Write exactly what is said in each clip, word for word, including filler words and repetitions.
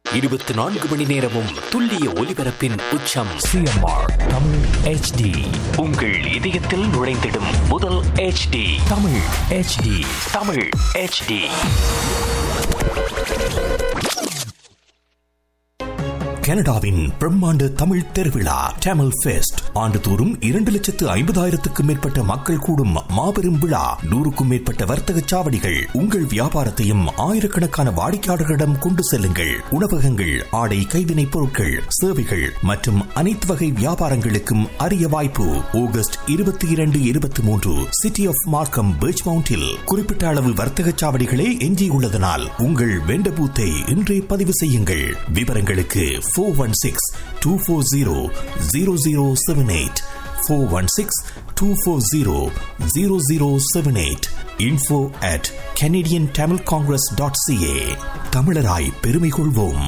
இருபத்தி நான்கு மணி நேரமும் துல்லிய ஒலிபரப்பின் உச்சம் சிஎம்ஆர் தமிழ் ஹெச்டி. உங்கள் இதயத்தில் நுழைந்திடும் முதல் H D Tamil HD. Tamil H D. கனடாவின் பிரம்மாண்ட தமிழ் திருவிழா டேமல் ஃபெஸ்ட் ஆண்டுதோறும் இரண்டு லட்சத்து ஐம்பதாயிரத்துக்கும் மேற்பட்ட மக்கள் கூடும் மாபெரும் விழா. நூறுக்கும் மேற்பட்ட வர்த்தக சாவடிகள். உங்கள் வியாபாரத்தையும் ஆயிரக்கணக்கான வாடிக்கையாளர்களிடம் கொண்டு செல்லுங்கள். உணவகங்கள், ஆடை, கைவினைப் பொருட்கள், சேவைகள் மற்றும் அனைத்து வகை வியாபாரங்களுக்கும் அரிய வாய்ப்பு. ஆகஸ்ட் இருபத்தி இரண்டு இருபத்தி மூன்று சிட்டி ஆஃப் மார்க்கம் பீச் மவுண்டில் குறிப்பிட்ட அளவு வர்த்தக சாவடிகளே எஞ்சியுள்ளதனால் உங்கள் வெண்ட பூத்தை இன்றே பதிவு செய்யுங்கள். விவரங்களுக்கு four one six, two four zero, zero zero seven eight four one six, two four zero, zero zero seven eight. info at canadian tamil congress dot c a. தமிழராய் பெருமை கொள்வோம்.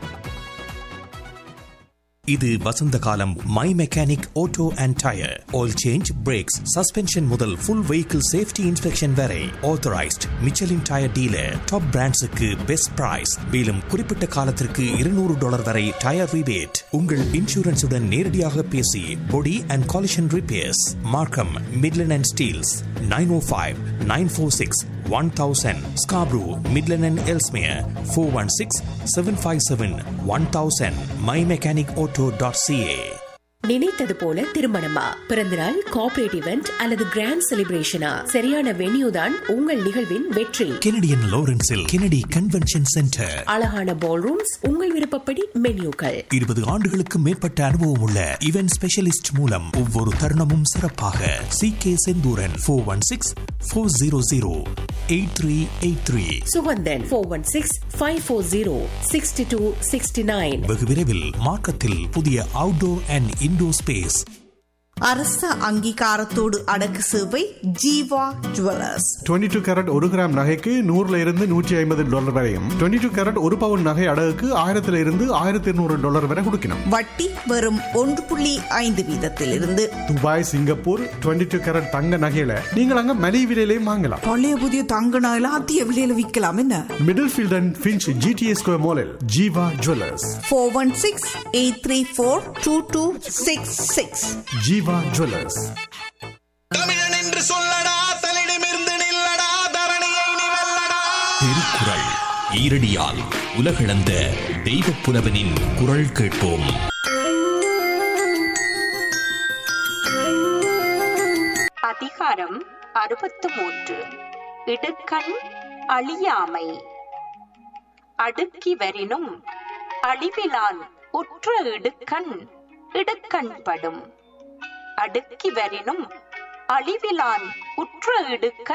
இது வசந்த காலம். My mechanic auto and tyre oil change, breaks, suspension முதல் full vehicle safety inspection வரை authorised Michelin tyre dealer. Top பிராண்ட்ஸுக்கு best price. மேலும் குறிப்பிட்ட காலத்திற்கு இருநூறு டாலர் வரை டயர் ரிபேட். உங்கள் இன்சூரன்ஸுடன் நேரடியாக பேசி பொடி அண்ட் காலிஷன் ரிப்பேர்ஸ். மார்க்கம், Midland and Steeles. Nine O five nine four six one thousand. Scarborough, Midland and Ellesmere four one six, seven five seven, one thousand. my mechanic auto dot c a. நினைத்தது போல திருமணமா, பிறந்தநாள், corporate event அல்லது grand செலிப்ரேஷனா, சரியான venue தான் உங்கள் நிகழ்வின் வெற்றி. Canadian லாரன்ஸில் Kennedy convention centre. அழகான பால் ரூம்ஸ், உங்கள் விருப்பப்படி மென்யூக்கள். இருபது ஆண்டுகளுக்கு மேற்பட்ட அனுபவம் உள்ள இவென்ட் ஸ்பெஷலிஸ்ட் மூலம் ஒவ்வொரு தருணமும் சிறப்பாக. C K Senthuran four one six four zero zero eight three eight three. Suganthan four one six five four zero sixty two sixty nine. வெகு விரைவில் மார்க்கத்தில் புதிய அவுட்டோர் அண்ட் இன்டோர் ஸ்பேஸ். அரச அங்கீகாரத்தோடு அடக்கு சேவை Jeeva jewellers. Twenty two carat ஒரு கிராம் நகைக்கு நூறுல இருந்து நூற்றி ஐம்பது டாலர் வரையும், டுவெண்ட்டி டூ கேரட் ஒரு பவுன் நகை அடகுக்கு ஆயிரத்துல இருந்து ஆயிரத்தி இருநூறு டாலர் வரை கொடுக்கணும். வட்டி வெறும் ஒன்று புள்ளி ஐந்து வீதத்தில் இருந்து. Dubai, Singapore twenty two carat தங்க நகையில நீங்கள் அங்க மலிவு விலையிலையும் வாங்கலாம். பழைய புதிய தங்க நகையில அதிக விலையில விற்கலாம். என்ன middle field and Finch GTA square மாலில் Jeeva jewellers. Four one six eight three four two two six six. Jeeva jewellers. தமிழன் என்று சொல்லடா, தலிடமிருந்து நில்லடா, தரணியை நீ வெல்லடா. திருக்குறள் ஈரடியால் உலகளந்த தெய்வப் புலவனின் குரல் கேட்போம். அதிகாரம் அறுபத்து மூன்று. இடுக்கண் அழியாமை. அடுக்கி வரினும் அழிவிலான் உற்ற இடுக்கண் இடுக்கண்படும். அடுக்கி வரினும் அழிவிலான் உற்ற இடுக்கண்